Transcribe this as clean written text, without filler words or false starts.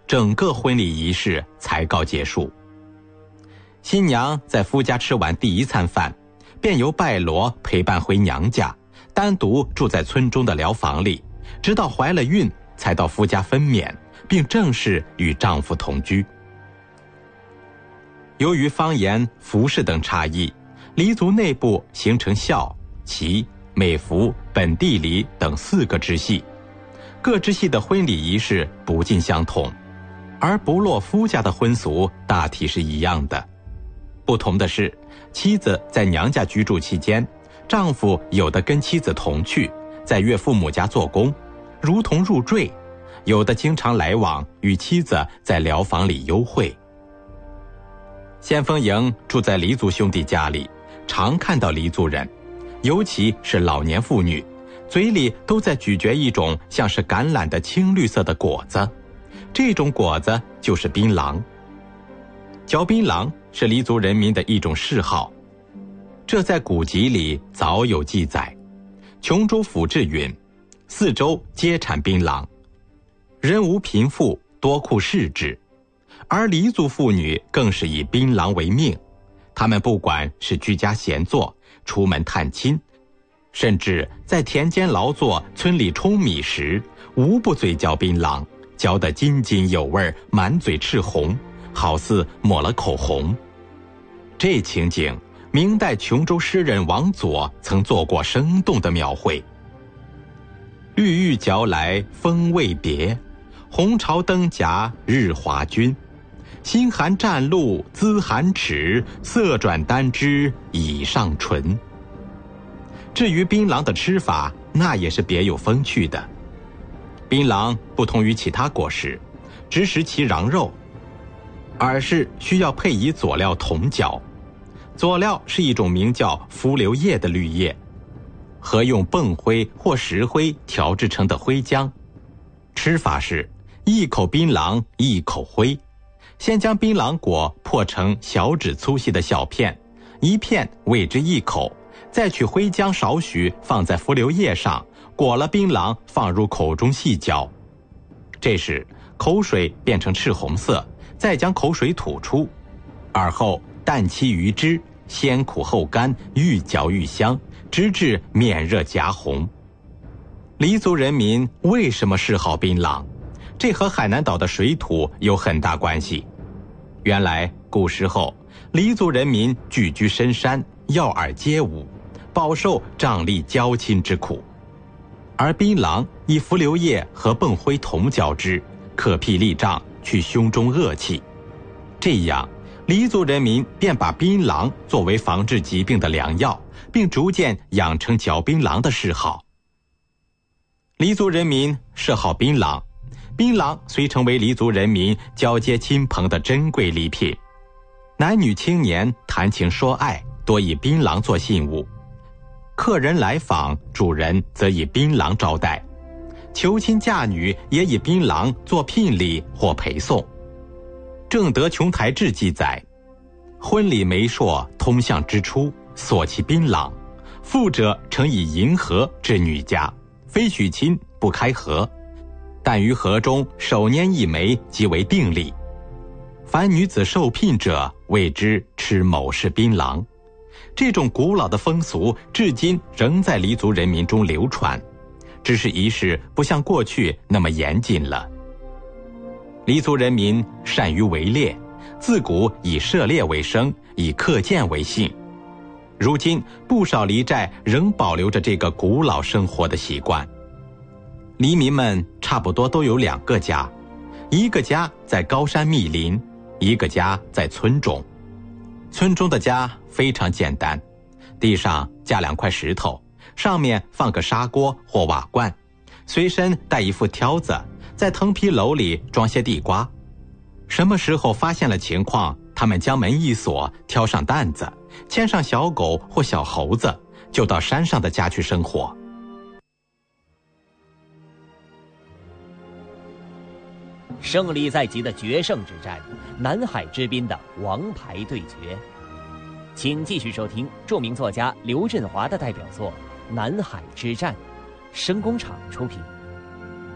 整个婚礼仪式才告结束。新娘在夫家吃完第一餐饭，便由拜罗陪伴回娘家，单独住在村中的寮房里，直到怀了孕才到夫家分娩，并正式与丈夫同居。由于方言、服饰等差异，黎族内部形成孝、齐、美服、本地礼等4个支系，各支系的婚礼仪式不尽相同，而部落夫家的婚俗大体是一样的。不同的是，妻子在娘家居住期间，丈夫有的跟妻子同去，在岳父母家做工，如同入赘；有的经常来往，与妻子在寮房里幽会。先锋营住在黎族兄弟家里，常看到黎族人，尤其是老年妇女，嘴里都在咀嚼一种像是橄榄的青绿色的果子，这种果子就是槟榔。嚼槟榔是黎族人民的一种嗜好，这在古籍里早有记载。琼州府志云：四周皆产槟榔，人无贫富，多酷视之。而黎族妇女更是以槟榔为命，她们不管是居家闲坐、出门探亲，甚至在田间劳作、村里舂米时，无不嘴嚼槟榔，嚼得津津有味，满嘴赤红，好似抹了口红。这情景，明代琼州诗人王佐曾做过生动的描绘：绿玉嚼来风味别，红潮灯夹日华君。心含战鹿滋寒齿，色转丹脂以上唇。至于槟榔的吃法，那也是别有风趣的。槟榔不同于其他果实，只食其瓤肉，而是需要配以佐料同嚼。佐料是一种名叫浮流叶的绿叶，和用苯灰或石灰调制成的灰浆。吃法是一口槟榔一口灰，先将槟榔果破成小指粗细的小片，一片喂之一口，再取灰浆少许放在浮流叶上，裹了槟榔放入口中细嚼。这时口水变成赤红色，再将口水吐出，而后淡其余汁，先苦后甘，愈嚼愈香，直至面热颊红。黎族人民为什么嗜好槟榔？这和海南岛的水土有很大关系。原来古时候，黎族人民聚居深山，耀耳皆舞，饱受瘴疠交侵之苦，而槟榔以浮流叶和苯灰同嚼之，可辟痢瘴，去胸中恶气。这样，黎族人民便把槟榔作为防治疾病的良药，并逐渐养成嚼槟榔的嗜好。黎族人民嗜好槟榔，槟榔虽成为黎族人民交接亲朋的珍贵礼品，男女青年谈情说爱多以槟榔做信物，客人来访，主人则以槟榔招待，求亲嫁女也以槟榔做聘礼或陪送。《正德琼台志》记载，婚礼媒妁通向之初，索其槟榔，富者诚以银盒至女家，非许亲不开盒，但于盒中手拈一枚即为定例。凡女子受聘者，谓之吃某氏槟榔。这种古老的风俗至今仍在黎族人民中流传，只是仪式不像过去那么严谨了。黎族人民善于围猎，自古以射猎为生，以克剑为信。如今不少黎寨仍保留着这个古老生活的习惯。黎民们差不多都有2个家，一个家在高山密林，一个家在村中。村中的家非常简单，地上架2块石头，上面放个砂锅或瓦罐，随身带一副挑子，在藤皮篓里装些地瓜。什么时候发现了情况，他们将门一锁，挑上担子，牵上小狗或小猴子，就到山上的家去生活。 胜利在即的决胜之战，南海之滨的王牌对决。请继续收听著名作家刘振华的代表作《南海之战》，声工厂出品。